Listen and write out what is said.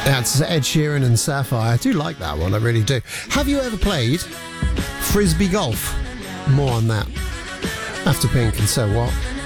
That's Ed Sheeran and Sapphire. I do like that one, I really do. Have you ever played Frisbee golf? More on that after Pink and So What.